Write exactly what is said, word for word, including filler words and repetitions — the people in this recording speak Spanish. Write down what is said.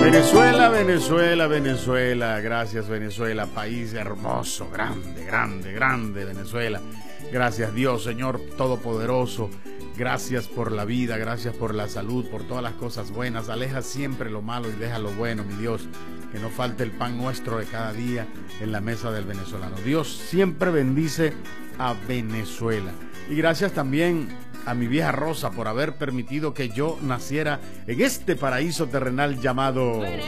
Venezuela, Venezuela, Venezuela. Gracias, Venezuela, país hermoso, grande, grande, grande, Venezuela. Gracias, Dios, Señor Todopoderoso. Gracias por la vida, gracias por la salud, por todas las cosas buenas. Aleja siempre lo malo y deja lo bueno, mi Dios. Que no falte el pan nuestro de cada día en la mesa del venezolano. Dios siempre bendice a Venezuela. Y gracias también a mi vieja Rosa por haber permitido que yo naciera en este paraíso terrenal llamado